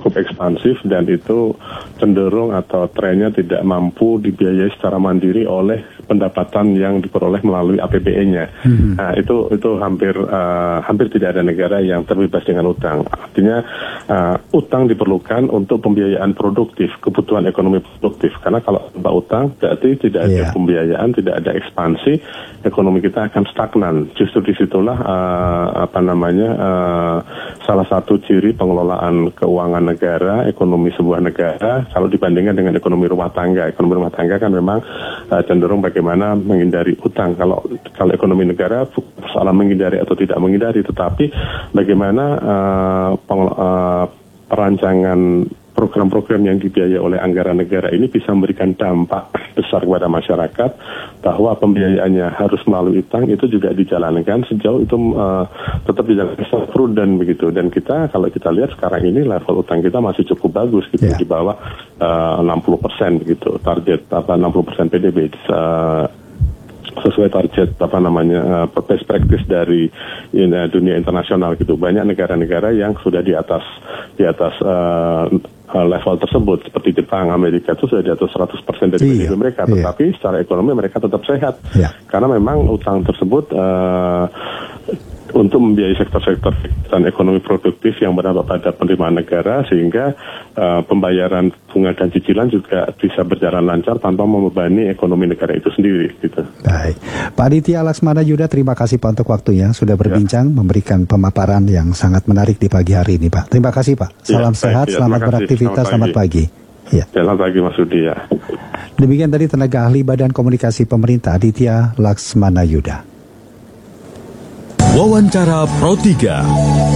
cukup ekspansif dan itu cenderung atau trennya tidak mampu dibiayai secara mandiri oleh pendapatan yang diperoleh melalui APBN-nya. Nah, itu hampir tidak ada negara yang terbebas dengan utang. Artinya utang diperlukan untuk pembiayaan produktif, kebutuhan ekonomi produktif. Karena kalau tanpa utang berarti tidak ada pembiayaan, tidak ada ekspansi, ekonomi kita akan stagnan. Justru disitulah salah satu ciri pengelolaan keuangan negara, ekonomi sebuah negara, kalau dibandingkan dengan ekonomi rumah tangga. Ekonomi rumah tangga kan memang cenderung bagaimana menghindari utang. Kalau ekonomi negara persoalan menghindari atau tidak menghindari, tetapi bagaimana perancangan program-program yang dibiayai oleh anggaran negara ini bisa memberikan dampak besar kepada masyarakat, bahwa pembiayaannya harus melalui utang itu juga dijalankan sejauh itu tetap dijalankan prudent begitu. Dan kalau kita lihat sekarang ini level utang kita masih cukup bagus gitu, di bawah 60% begitu, target 60% PDB. Sesuai target best practice dari dunia internasional gitu. Banyak negara-negara yang sudah di atas level tersebut, seperti Jepang, Amerika itu sudah di atas 100% dari PDB mereka, tetapi secara ekonomi mereka tetap sehat karena memang utang tersebut untuk membiayai sektor-sektor dan ekonomi produktif yang berdampak pada penerimaan negara, sehingga pembayaran bunga dan cicilan juga bisa berjalan lancar tanpa membebani ekonomi negara itu sendiri gitu. Baik, Pak Aditya Laksmana Yuda, terima kasih Pak untuk waktunya, sudah berbincang, memberikan pemaparan yang sangat menarik di pagi hari ini Pak. Terima kasih Pak, salam sehat, selamat beraktivitas, selamat pagi. Selamat pagi Mas Rudi ya. Demikian tadi tenaga ahli Badan Komunikasi Pemerintah Aditya Laksmana Yuda. Wawancara Pro 3.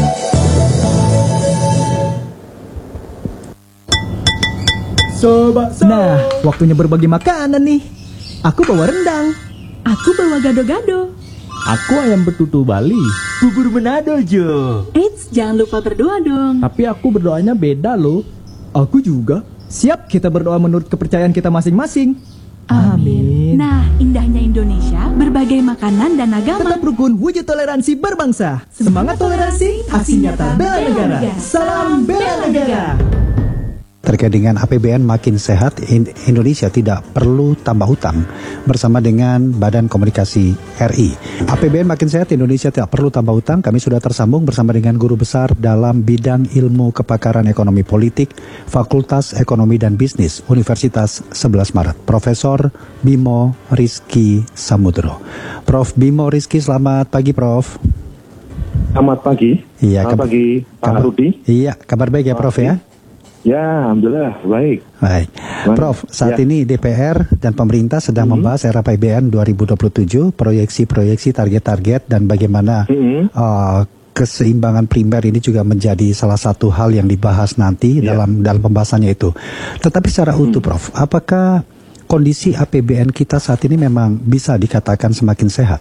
Nah, waktunya berbagi makanan nih. Aku bawa rendang. Aku bawa gado-gado. Aku ayam betutu Bali. Bubur Manado, Jo. Eits, jangan lupa berdoa dong. Tapi aku berdoanya beda loh. Aku juga. Siap kita berdoa menurut kepercayaan kita masing-masing. Amin. Nah, indahnya Indonesia, berbagai makanan dan agama. Tetap rukun, wujud toleransi berbangsa. Semangat toleransi, aksi nyata bela negara. Salam bela negara. Terkait dengan APBN makin sehat, Indonesia tidak perlu tambah hutang, bersama dengan Badan Komunikasi RI. APBN makin sehat, Indonesia tidak perlu tambah hutang. Kami sudah tersambung bersama dengan guru besar dalam bidang ilmu kepakaran ekonomi politik, Fakultas Ekonomi dan Bisnis, Universitas 11 Maret, Profesor Bimo Rizky Samudro. Prof. Bimo Rizky, selamat pagi Prof. Selamat pagi. Iya, selamat pagi Pak Rudi. Iya, kabar baik ya Prof ya? Ya, alhamdulillah baik. Baik, Prof. Saat ini DPR dan pemerintah sedang membahas RAPBN 2027, proyeksi-proyeksi, target-target, dan bagaimana keseimbangan primer ini juga menjadi salah satu hal yang dibahas nanti dalam pembahasannya itu. Tetapi secara utuh, Prof, apakah kondisi APBN kita saat ini memang bisa dikatakan semakin sehat?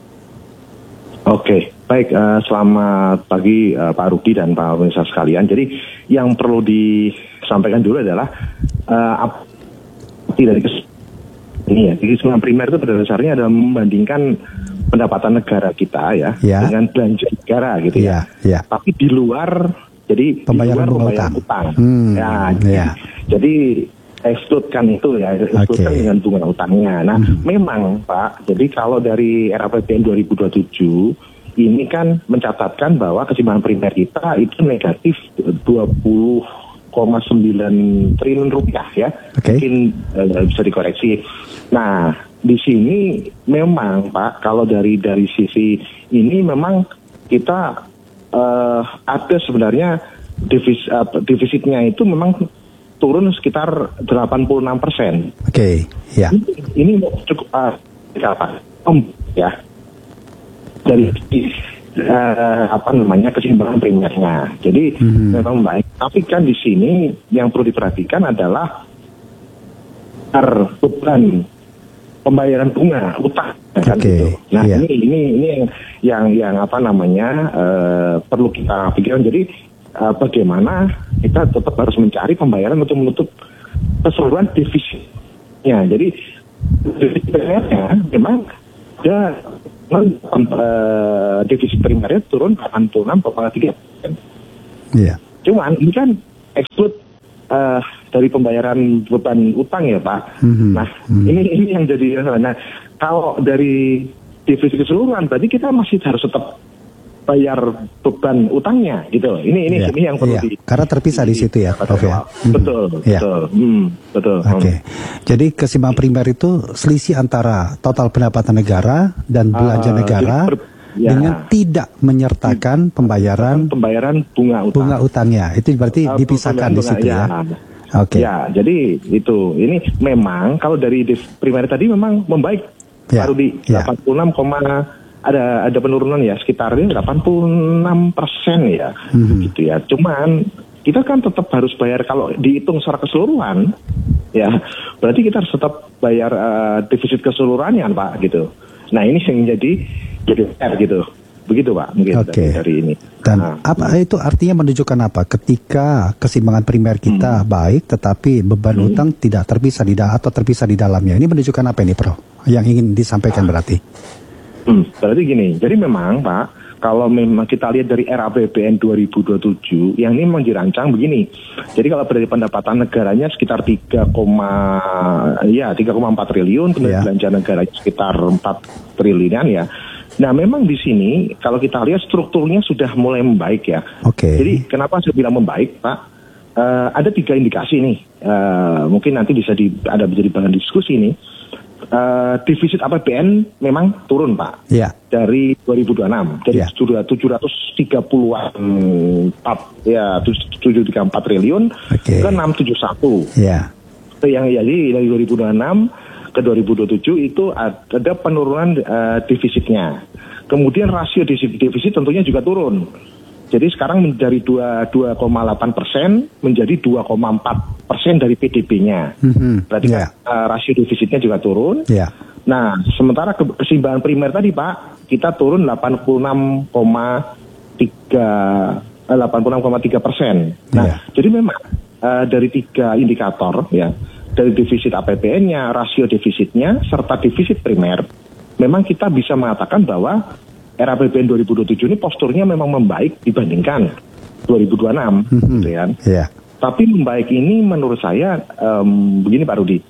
Oke. Baik, selamat pagi Pak Rudi dan Pak pemirsa sekalian. Jadi yang perlu disampaikan dulu adalah dari ini ya, keseimbangan primer itu pada dasarnya adalah membandingkan pendapatan negara kita dengan belanja negara gitu ya. Tapi di luar, jadi pembayaran utang. Jadi excludekan itu ya, excludekan dengan bunga utangnya. Nah, memang Pak, jadi kalau dari RAPBN 2027 ini kan mencatatkan bahwa keseimbangan primer kita itu negatif 20,9 triliun rupiah ya. Mungkin bisa dikoreksi. Nah, di sini memang Pak, kalau dari sisi ini memang kita ada sebenarnya defisitnya itu memang turun sekitar 86%. Ini cukup ya. Dari keseimbangan primernya. Jadi memang baik. Tapi kan di sini yang perlu diperhatikan adalah beban pembayaran bunga utang kan gitu. Nah, ini yang perlu kita pikirkan. Jadi bagaimana kita tetap harus mencari pembayaran untuk menutup keseluruhan defisitnya. Jadi defisitnya memang ada defisit primernya turun 86,3%. Cuman ini kan exclude dari pembayaran beban utang ya Pak. Nah ini yang jadi. Nah kalau dari defisit keseluruhan berarti kita masih harus tetap bayar beban utangnya gitu. Ini yang perlu karena terpisah di situ ya, Prof ya. Betul. Oke. Jadi keseimbangan primer itu selisih antara total pendapatan negara dan belanja negara dengan tidak menyertakan pembayaran bunga utangnya. Itu berarti dipisahkan di situ ya. Oke. Ya, jadi itu. Ini memang kalau dari primer tadi memang membaik. Baru di 86, ada penurunan ya sekitar 86% ya, gitu ya. Cuman kita kan tetap harus bayar kalau dihitung secara keseluruhan, ya berarti kita harus tetap bayar defisit keseluruhannya Pak, gitu. Nah ini yang jadi R gitu, begitu Pak mungkin dari ini. Dan apa itu artinya menunjukkan apa? Ketika keseimbangan primer kita baik, tetapi beban utang tidak terpisah terpisah di dalamnya. Ini menunjukkan apa ini, Prof? Yang ingin disampaikan berarti? Berarti gini, jadi memang Pak, kalau memang kita lihat dari RAPBN 2027, yang ini memang dirancang begini. Jadi kalau dari pendapatan negaranya sekitar 3,4 triliun, kemudian belanja negaranya sekitar 4 triliunan ya. Nah memang di sini kalau kita lihat strukturnya sudah mulai membaik ya. Jadi kenapa saya bilang membaik Pak? Ada 3 indikasi nih. Mungkin nanti bisa menjadi bahan diskusi nih. Defisit APBN memang turun Pak dari 2026 dari 730-an 734 triliun ke 671 yang jadi dari 2026 ke 2027 itu ada penurunan defisitnya. Kemudian rasio defisit tentunya juga turun. Jadi sekarang dari 2,8% menjadi 2,4% dari PDB-nya. Berarti rasio defisitnya juga turun. Nah, sementara keseimbangan primer tadi Pak, kita turun 86,3%. Nah, jadi memang dari 3 indikator ya, dari defisit APBN-nya, rasio defisitnya, serta defisit primer, memang kita bisa mengatakan bahwa RAPBN 2027 ini posturnya memang membaik dibandingkan 2026, gitu kan? Tapi membaik ini menurut saya begini Pak Rudi,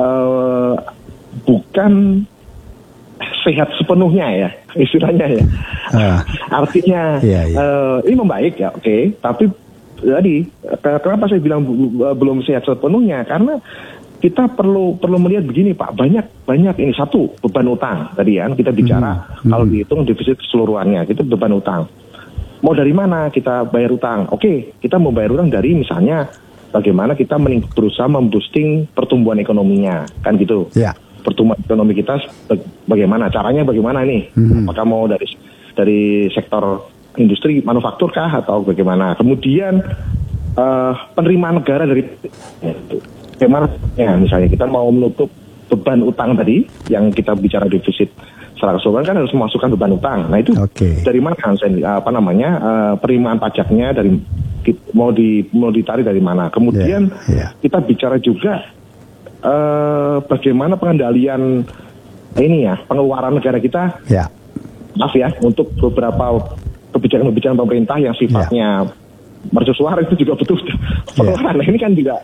bukan sehat sepenuhnya ya istilahnya ya. Artinya ini membaik ya, tapi tadi kenapa saya bilang belum sehat sepenuhnya, karena kita perlu melihat begini Pak, banyak ini satu beban utang tadi kan kita bicara kalau dihitung defisit keseluruhannya itu beban utang. Mau dari mana kita bayar utang? Kita mau bayar utang dari misalnya bagaimana kita berusaha memboosting pertumbuhan ekonominya kan gitu. Pertumbuhan ekonomi kita bagaimana caranya nih? Apakah mau dari sektor industri manufaktur kah atau bagaimana? Kemudian penerimaan negara dari bagaimana ya, misalnya kita mau menutup beban utang tadi yang kita bicara defisit secara keseluruhan kan harus memasukkan beban utang. Nah itu dari mana penerimaan pajaknya dari mau ditarik dari mana? Kemudian kita bicara juga bagaimana pengendalian pengeluaran negara kita. Maaf ya, untuk beberapa kebijakan pemerintah yang sifatnya mercusuar itu juga butuh pengeluaran. Nah, ini kan juga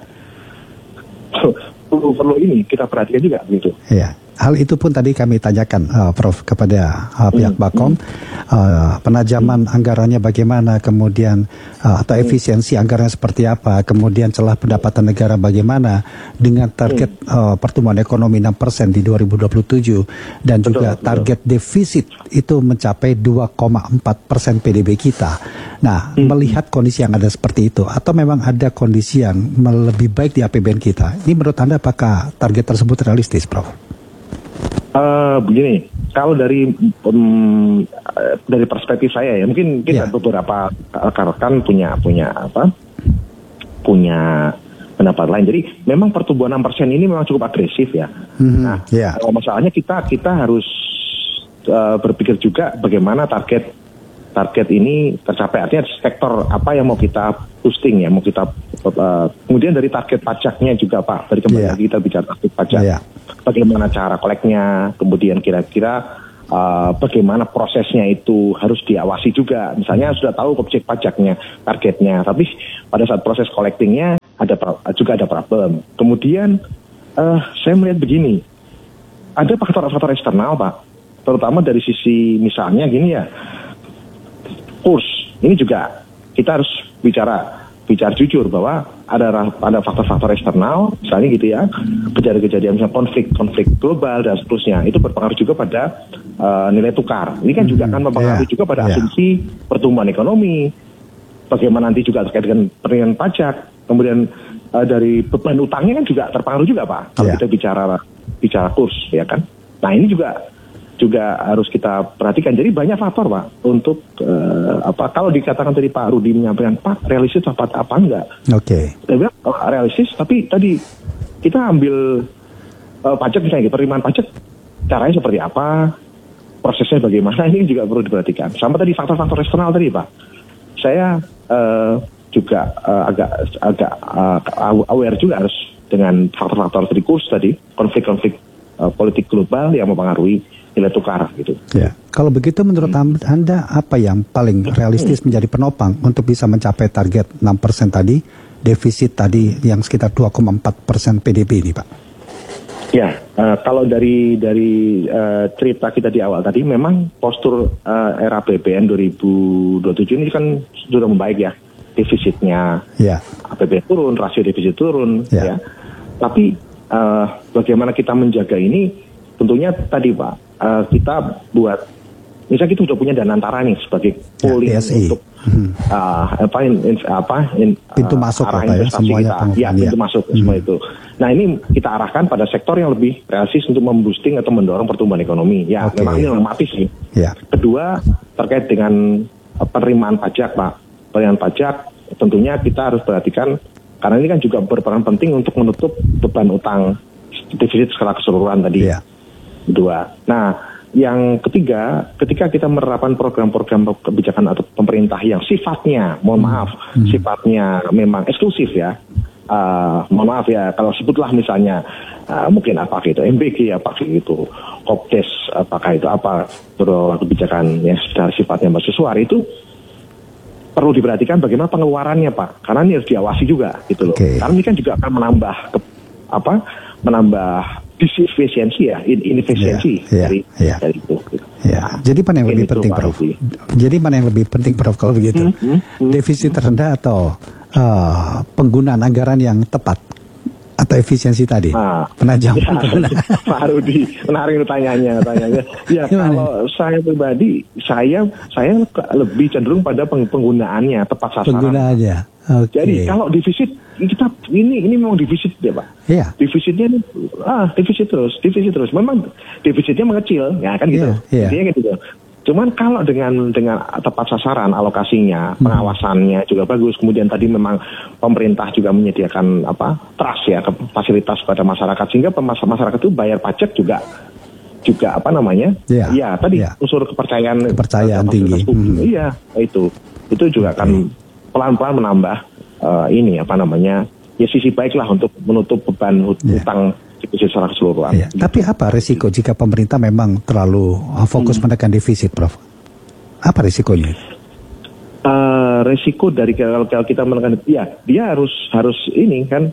perlu ini kita perhatikan juga gitu. Hal itu pun tadi kami tanyakan Prof kepada pihak Bakom, penajaman anggarannya bagaimana, kemudian atau efisiensi anggarannya seperti apa, kemudian celah pendapatan negara bagaimana dengan target pertumbuhan ekonomi 6% di 2027 dan juga target defisit itu mencapai 2,4% PDB kita. Nah, melihat kondisi yang ada seperti itu atau memang ada kondisi yang lebih baik di APBN kita, ini menurut Anda apakah target tersebut realistis, Prof? Begini, kalau dari perspektif saya ya, mungkin kita beberapa rekan punya pendapat lain. Jadi memang pertumbuhan 6% ini memang cukup agresif ya. Nah, masalahnya kita harus berpikir juga bagaimana target ini tercapai. Artinya sektor apa yang mau kita boosting ya, mau kita kemudian dari target pajaknya juga Pak. Dari kembali lagi kita bicara target pajak. Bagaimana cara koleknya, kemudian kira-kira bagaimana prosesnya itu harus diawasi juga. Misalnya sudah tahu objek pajaknya, targetnya, tapi pada saat proses collectingnya juga ada problem. Kemudian saya melihat begini, ada faktor-faktor eksternal, Pak, terutama dari sisi misalnya gini ya, kurs. Ini juga kita harus bicara jujur bahwa ada faktor-faktor eksternal, misalnya gitu ya, kejadian-kejadian misalnya konflik global dan seterusnya, itu berpengaruh juga pada nilai tukar. Ini kan juga akan mempengaruhi juga pada asumsi pertumbuhan ekonomi, bagaimana nanti juga terkait dengan penerimaan pajak, kemudian dari beban utangnya kan juga terpengaruh juga, Pak, kalau kita bicara kurs, ya kan. Nah ini juga harus kita perhatikan. Jadi banyak faktor, Pak, untuk kalau dikatakan tadi Pak Rudi menyampaikan, Pak, realistis apa enggak? Oke. Saya bilang realistis, tapi tadi kita ambil pajak misalnya, penerimaan pajak caranya seperti apa, prosesnya bagaimana, ini juga perlu diperhatikan. Sama tadi faktor-faktor eksternal tadi, Pak. Saya juga agak aware juga harus dengan faktor-faktor tadi kurs tadi, konflik-konflik politik global yang mempengaruhi nilai tukar gitu. Ya. Kalau begitu menurut Anda apa yang paling realistis menjadi penopang untuk bisa mencapai target 6% tadi, defisit tadi yang sekitar 2,4% PDB ini, Pak? Ya, kalau dari cerita kita di awal tadi, memang postur era APBN 2027 ini kan sudah membaik ya, defisitnya, APBN turun, rasio defisit turun, ya. Tapi bagaimana kita menjaga ini? Tentunya tadi, Pak, kita buat, misalnya kita sudah punya dana antara nih sebagai pooling untuk pintu masuk arah investasi semuanya kita, pintu masuk semua itu. Nah ini kita arahkan pada sektor yang lebih realistis untuk memboosting atau mendorong pertumbuhan ekonomi. Ya, memang ini normatif sih. Kedua, terkait dengan penerimaan pajak, Pak. Penerimaan pajak tentunya kita harus perhatikan, karena ini kan juga berperan penting untuk menutup beban utang defisit skala keseluruhan tadi. Dua. Nah, yang ketiga, ketika kita menerapkan program-program kebijakan atau pemerintah yang sifatnya, sifatnya memang eksklusif ya. Mohon maaf ya, kalau sebutlah misalnya mungkin apakah itu MBG, apakah itu Kopdes, apakah itu apa kebijakan yang secara sifatnya mahasiswa, itu perlu diperhatikan bagaimana pengeluarannya, Pak. Karena ini harus diawasi juga gitu loh. Karena ini kan juga akan menambah disefisiensi ya, inefisiensi dari itu. Ya. Jadi mana yang lebih penting, Prof? Jadi mana yang lebih penting, Prof, kalau begitu? Defisit rendah atau penggunaan anggaran yang tepat atau efisiensi tadi? Penajam. Pak Rudi, menarik tanyanya. Ya, kalau saya pribadi, saya lebih cenderung pada penggunaannya tepat sasaran. Penggunaannya. Jadi kalau defisit kita ini memang defisit ya, Pak. Defisitnya ini defisit terus. Memang defisitnya mengecil, ya kan gitu. Intinya gitu. Cuman kalau dengan tepat sasaran alokasinya, pengawasannya juga bagus. Kemudian tadi memang pemerintah juga menyediakan trust ya, fasilitas pada masyarakat, sehingga masyarakat itu bayar pajak juga unsur kepercayaan tinggi. Iya, itu juga akan pelan-pelan menambah sisi baik lah untuk menutup beban utang defisit secara keseluruhan. Tapi apa risiko jika pemerintah memang terlalu fokus menekan defisit, Prof? Apa risikonya? Risiko dari kalau kita menekan, dia harus ini kan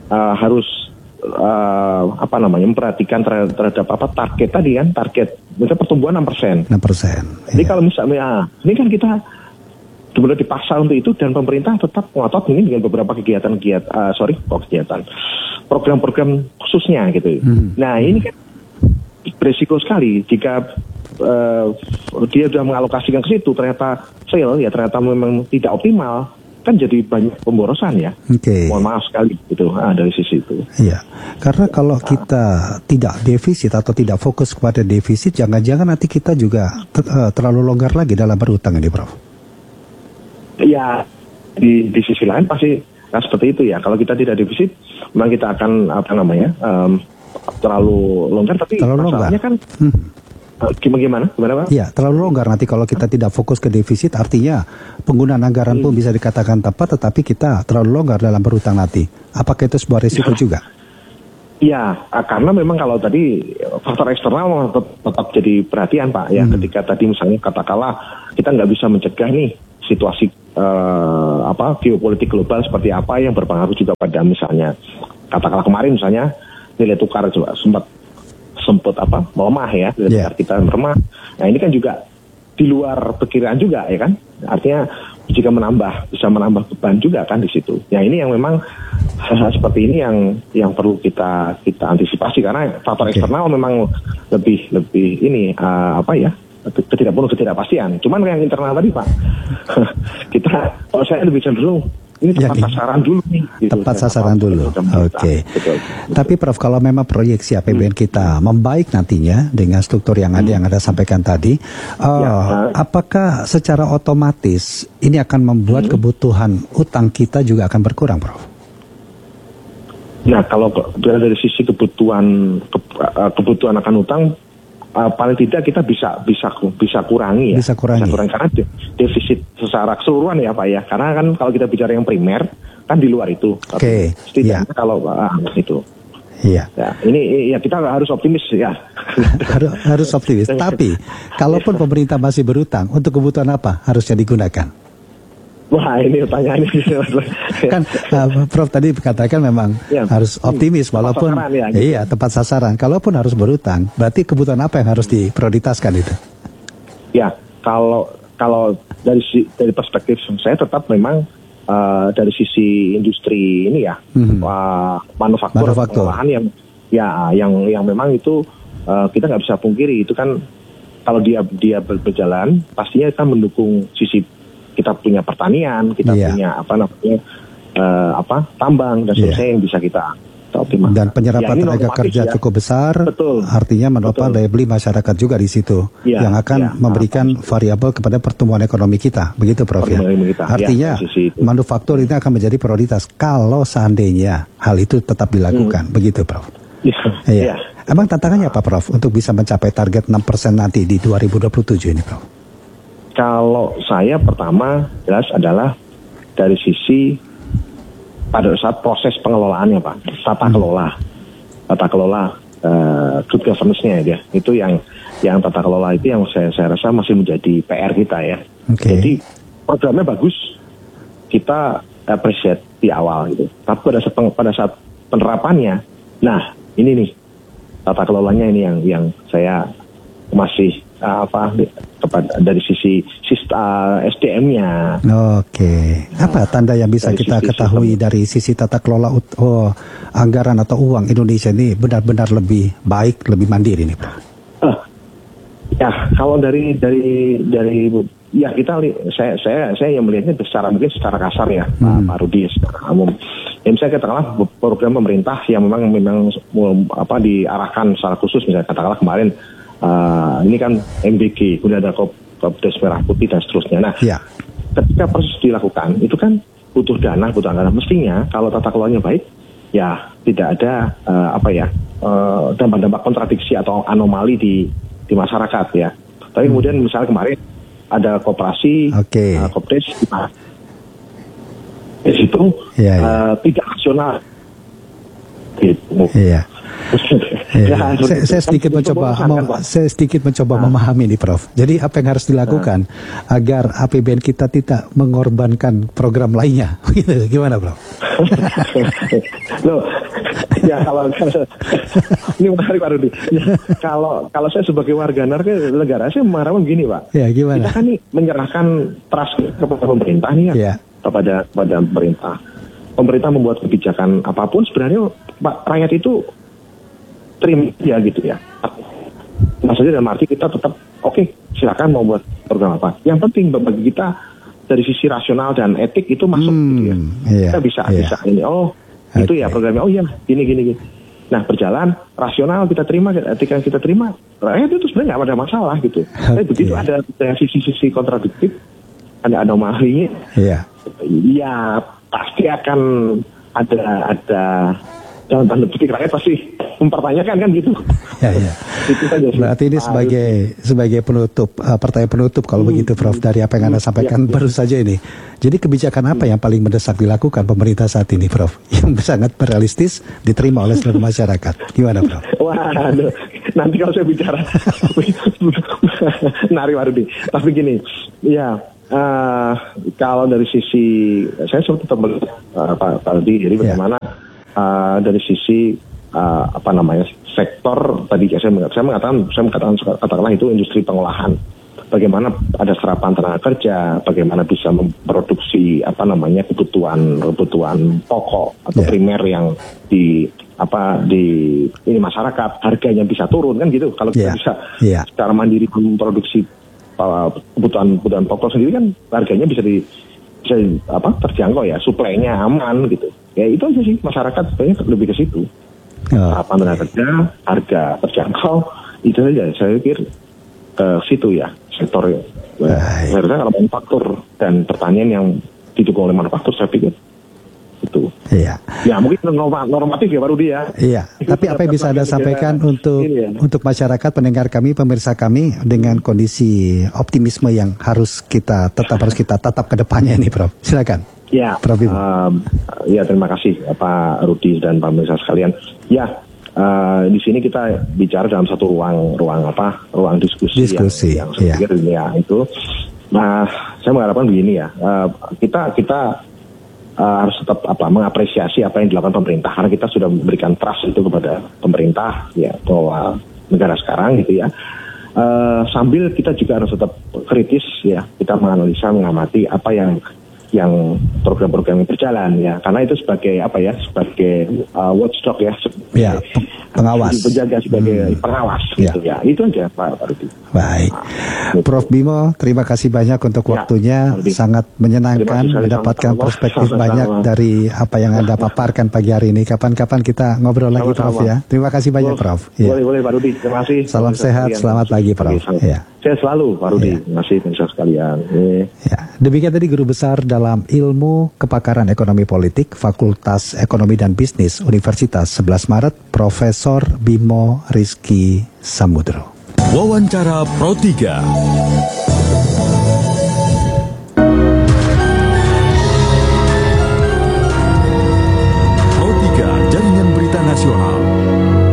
memperhatikan terhadap target tadi kan, target misalnya pertumbuhan 6%. Jadi kalau misalnya ini kan kita benar dipaksa untuk itu, dan pemerintah tetap ngotot ini dengan beberapa program-program khususnya gitu. Nah ini kan beresiko sekali jika dia sudah mengalokasikan ke situ ternyata fail ya, ternyata memang tidak optimal, kan jadi banyak pemborosan ya. Mohon maaf sekali gitu dari sisi itu. Iya, karena kalau kita tidak defisit atau tidak fokus kepada defisit, jangan-jangan nanti kita juga terlalu longgar lagi dalam berutang ini, Prof. Ya, di sisi lain pasti seperti itu ya. Kalau kita tidak defisit, memang kita akan terlalu longgar. Tapi masalahnya kan gimana Pak? Ya, terlalu longgar nanti kalau kita tidak fokus ke defisit, artinya penggunaan anggaran pun bisa dikatakan tepat, tetapi kita terlalu longgar dalam berutang nanti. Apakah itu sebuah risiko juga? Ya, karena memang kalau tadi faktor eksternal tetap jadi perhatian Pak ya. Ketika tadi misalnya katakanlah kita nggak bisa mencegah nih situasi geopolitik global seperti apa yang berpengaruh juga pada misalnya katakanlah kemarin misalnya nilai tukar juga sempat melemah ya, nilai tukar kita melemah. Nah ini kan juga di luar perkiraan juga ya kan. Artinya jika bisa menambah beban juga kan di situ. Ya ini yang memang hal-hal seperti ini yang perlu kita antisipasi karena faktor eksternal memang lebih ini ketidakpastian. Cuman yang internal tadi Pak, kalau saya lebih cenderung ini tepat sasaran dulu nih. Gitu. Tepat sasaran dulu. Oke. Tapi Prof, kalau memang proyeksi APBN kita membaik nantinya dengan struktur yang Anda sampaikan tadi, apakah secara otomatis ini akan membuat kebutuhan utang kita juga akan berkurang, Prof? Nah, kalau dari sisi kebutuhan akan utang, paling tidak kita bisa kurangi ya. Bisa kurangi karena defisit secara keseluruhan ya Pak ya. Karena kan kalau kita bicara yang primer kan di luar itu. Oke. Setidaknya kalau itu. Iya. Ya, ini ya kita harus optimis ya. harus optimis. Tapi kalaupun pemerintah masih berutang, untuk kebutuhan apa harusnya digunakan? Wah ini pertanyaannya kan Prof tadi katakan memang harus optimis walaupun tepat sasaran. Kalaupun harus berutang, berarti kebutuhan apa yang harus diprioritaskan itu? Ya kalau dari perspektif saya tetap memang dari sisi industri ini ya manufaktur pengolahan yang memang itu kita nggak bisa pungkiri itu kan kalau dia berjalan pastinya kita mendukung sisi kita punya pertanian, kita punya tambang dan sebagainya yang bisa kita optimalkan. Dan penyerapan tenaga kerja cukup besar, artinya menopang daya beli masyarakat juga di situ, yang akan memberikan variabel kepada pertumbuhan ekonomi kita, begitu Prof ya. Artinya manufaktur ini akan menjadi prioritas kalau seandainya hal itu tetap dilakukan, begitu Prof. Iya. Emang tantangannya apa Prof untuk bisa mencapai target 6% nanti di 2027 ini Prof? Kalau saya pertama jelas adalah dari sisi pada saat proses pengelolaannya Pak, tata kelola good governance-nya ya, itu yang tata kelola itu yang saya rasa masih menjadi PR kita ya. Jadi programnya bagus, kita appreciate di awal gitu, tapi pada saat penerapannya, nah ini nih tata kelolanya ini yang saya masih dari sisi SDM-nya. Oke. Apa tanda yang bisa kita ketahui dari sisi tata kelola anggaran atau uang Indonesia ini benar-benar lebih baik, lebih mandiri nih, Pak? Ya, kalau dari ya saya yang melihatnya mungkin secara kasar ya, Pak Rudi, secara umum. Ya misalnya katakanlah program pemerintah yang memang diarahkan secara khusus, misalnya katakanlah kemarin ini kan MBG, kemudian ada Kopdes Merah Putih dan seterusnya. Nah, ketika proses dilakukan itu kan butuh anggaran. Mestinya kalau tata kelolanya baik, ya tidak ada dampak-dampak kontradiksi atau anomali di masyarakat ya. Tapi kemudian misalnya kemarin ada koperasi, Kopdes di situ tidak rasional. Gitu. Saya sedikit mencoba memahami ini Prof. Jadi apa yang harus dilakukan agar APBN kita tidak mengorbankan program lainnya? Gimana Prof? Loh, ya kalau ini menarik Pak Rudi. Ya, kalau saya sebagai warga negara saya mengharapkan begini Pak. Ya, gimana? Kita kan nih menyerahkan trust kepada pemerintah nih ya. Kepada pemerintah. Pemerintah membuat kebijakan apapun sebenarnya Pak, rakyat itu terima ya gitu ya. Maksudnya dalam arti kita tetap silakan mau buat program apa. Yang penting bagi kita dari sisi rasional dan etik itu masuk gitu ya. Kita bisa ini itu ya programnya gini. Nah berjalan rasional kita terima, etika kita terima, rakyat itu sebenarnya nggak ada masalah gitu. Tapi begitu ada sisi-sisi kontradiktif, ada anomalinya, ya pasti akan ada dalam tanda petik rakyat pasti mempertanyakan kan gitu. Itu saja sih. Berarti ini sebagai penutup, pertanyaan penutup kalau begitu Prof, dari apa yang Anda sampaikan baru saja ini. Jadi kebijakan apa yang paling mendesak dilakukan pemerintah saat ini, Prof? Yang sangat realistis diterima oleh seluruh masyarakat. Gimana, Prof? Waduh, nanti kalau saya bicara nari Warudi. Tapi gini, ya kalau dari sisi saya tetap melihat Pak Aldi, jadi bagaimana dari sisi sektor tadi saya mengatakan katakanlah itu industri pengolahan. Bagaimana ada serapan tenaga kerja, bagaimana bisa memproduksi kebutuhan pokok atau primer yang di ini masyarakat, harganya bisa turun kan gitu. Kalau kita bisa secara mandiri memproduksi kebutuhan pokok sendiri kan harganya bisa terjangkau ya, suplainya aman gitu. Ya itu aja sih, masyarakat sebenarnya lebih ke situ. Serapan tenaga kerja, harga terjangkau, itu saja saya pikir ke situ ya. Sektor seharusnya kalau manufaktur dan pertanian yang didukung oleh manufaktur saya pikir itu. Iya. Ya mungkin normatif ya Pak Rudi ya. Iya. Tapi apa yang bisa Anda sampaikan untuk masyarakat pendengar kami, pemirsa kami dengan kondisi optimisme yang harus kita tatap ke depannya ini, Prof. Silakan. Ya. Prof. Ya terima kasih Pak Rudi dan Pak pemirsa sekalian. Ya. Di sini kita bicara dalam satu ruang diskusi yang saya pikir itu. Nah, saya mengharapkan begini ya, kita harus tetap mengapresiasi apa yang dilakukan pemerintah, karena kita sudah memberikan trust itu kepada pemerintah ya bahwa negara sekarang gitu ya. Sambil kita juga harus tetap kritis ya, kita menganalisa, mengamati apa yang program-program yang berjalan ya, karena itu sebagai watchdog ya, pengawas, penjaga, sebagai pengawas gitu ya. Itu aja Pak Rudi. Baik, Prof Bimo, terima kasih banyak untuk waktunya, sangat menyenangkan mendapatkan perspektif banyak dari apa yang Anda paparkan pagi hari ini. Kapan-kapan kita ngobrol lagi Prof ya. Terima kasih banyak Prof. Boleh Pak Rudi, terima kasih. Salam sehat, selamat pagi Prof. Ya. Saya selalu Pak Rudi, terima kasih pemirsa sekalian. Ya, demikian tadi Guru Besar dalam Ilmu Kepakaran Ekonomi Politik Fakultas Ekonomi dan Bisnis Universitas 11 Maret, Profesor Bimo Rizky Samudro. Wawancara Pro 3.